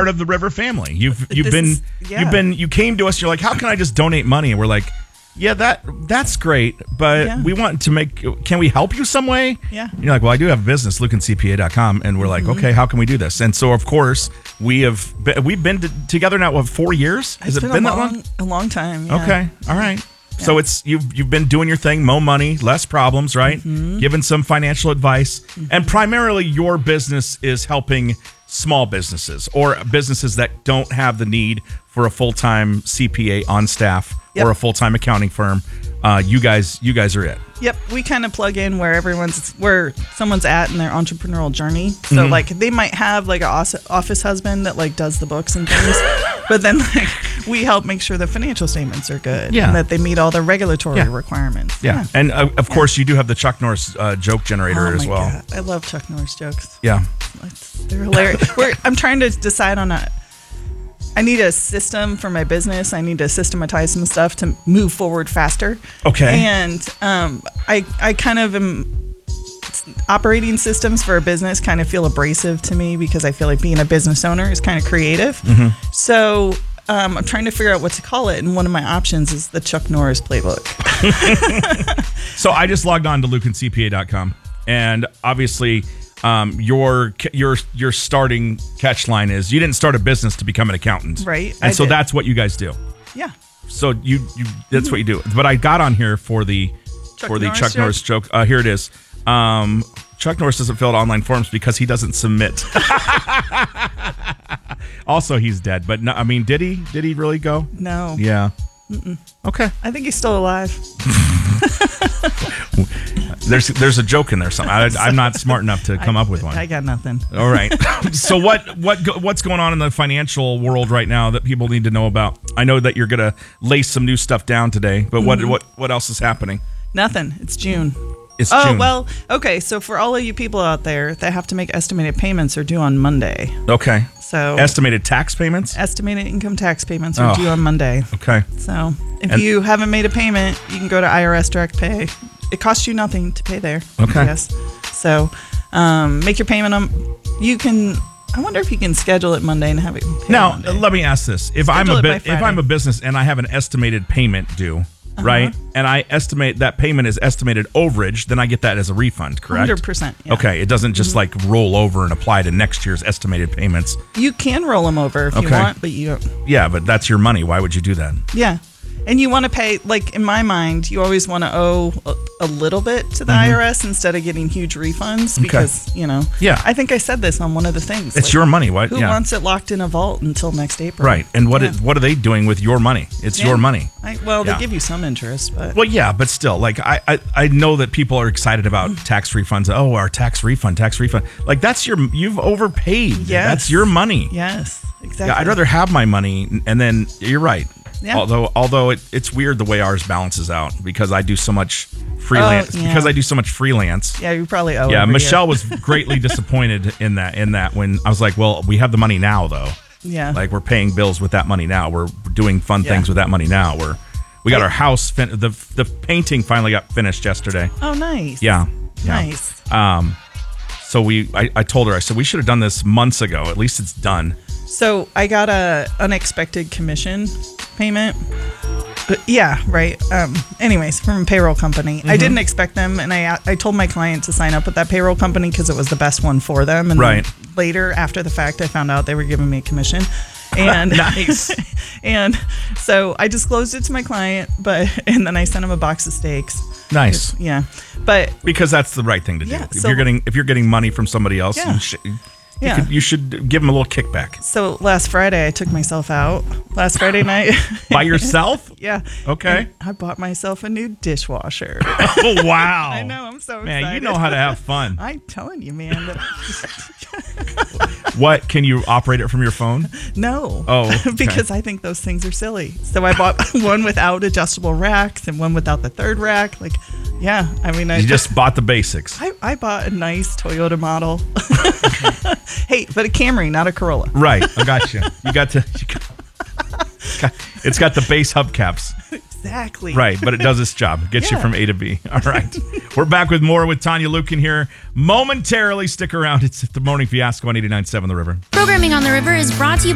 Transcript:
part of the River family. You came to us. You're like, how can I just donate money? And we're like, yeah, that's great, but we want to can we help you some way? Yeah. And you're like, well, I do have a business, LucanCPA.com, and we're like, okay, how can we do this? And so, of course, we've been together now, 4 years? Has it been that long? A long time, yeah. Okay, all right. Yeah. So you've been doing your thing, more money, less problems, right? Giving some financial advice, and primarily your business is helping small businesses or businesses that don't have the need for a full-time CPA on staff or a full-time accounting firm. You guys are it. Yep, we kind of plug in where someone's at in their entrepreneurial journey. So like they might have like an office husband that like does the books and things, but then like we help make sure the financial statements are good and that they meet all the regulatory requirements. Yeah. And of course you do have the Chuck Norris joke generator as well. God. I love Chuck Norris jokes. Yeah. They're hilarious. I'm trying to decide on I need a system for my business. I need to systematize some stuff to move forward faster. Okay. And I kind of am operating systems for a business kind of feel abrasive to me because I feel like being a business owner is kind of creative. So I'm trying to figure out what to call it. And one of my options is the Chuck Norris playbook. So I just logged on to LucanCPA.com, and obviously your starting catch line is you didn't start a business to become an accountant, right? And so that's what you guys do. Yeah. So you that's what you do. But I got on here for the Chuck Norris joke. Here it is. Chuck Norris doesn't fill out online forms because he doesn't submit. Also, he's dead. But no, I mean, did he really go? No. Yeah. Okay. I think he's still alive. There's a joke in there. I'm not smart enough to come up with one. I got nothing. All right. So what's going on in the financial world right now that people need to know about? I know that you're gonna lay some new stuff down today, but what else is happening? Nothing. It's June. It's June. Well, okay. So for all of you people out there that have to make estimated payments are due on Monday. Okay. So estimated tax payments? Estimated income tax payments are due on Monday. Okay. So if you haven't made a payment, you can go to IRS Direct Pay. It costs you nothing to pay there. Okay. Yes. So make your payment on. You can. I wonder if you can schedule it Monday and have it paid now. Monday. Let me ask this: if I'm a business and I have an estimated payment due. Right? And I estimate that payment is estimated overage, then I get that as a refund, correct? 100%. Yeah. Okay. It doesn't just like roll over and apply to next year's estimated payments. You can roll them over if you want, but you don't. Yeah, but that's your money. Why would you do that? Yeah. And you want to pay, like in my mind, you always want to owe a little bit to the IRS instead of getting huge refunds because, Yeah. I think I said this on one of the things. It's your money. Who wants it locked in a vault until next April? Right. And what are they doing with your money? It's your money. They give you some interest, but. Well, yeah, but still, like I know that people are excited about tax refunds. Oh, our tax refund. Like you've overpaid. Yes. That's your money. Yes, exactly. Yeah, I'd rather have my money, and then you're right. Yeah. Although it's weird the way ours balances out because I do so much freelance. Because I do so much freelance. Yeah, you probably owe. Yeah, Michelle was greatly disappointed in that when I was like, well, we have the money now though. Yeah. Like we're paying bills with that money now. We're doing fun things with that money now. We got our house the painting finally got finished yesterday. Oh, nice. Yeah. Nice. So I told her, I said we should have done this months ago. At least it's done. So I got a unexpected commission payment. Yeah, right. Anyways, from a payroll company. I didn't expect them, and I told my client to sign up with that payroll company because it was the best one for them. And then later, after the fact, I found out they were giving me a commission. And nice. And so I disclosed it to my client, and then I sent him a box of steaks. Nice. Yeah, but because that's the right thing to do. Yeah, if you're getting money from somebody else, you should give them a little kickback. So last Friday, I took myself out. Last Friday night. By yourself? Yeah. Okay. And I bought myself a new dishwasher. Oh, wow. I know. I'm so excited. Man, you know how to have fun. I'm telling you, man. What? Can you operate it from your phone? No. Oh, okay. Because I think those things are silly. So I bought one without adjustable racks and one without the third rack. Like, yeah. I mean, you just bought the basics. I bought a nice Toyota model. Hey, but a Camry, not a Corolla. Right. I got you. It's got the base hubcaps. Exactly. Right, but it does its job. Gets you from A to B. All right. We're back with more with Tanya Lukin here. Momentarily, stick around. It's the Morning Fiasco on 89.7 The River. Programming on The River is brought to you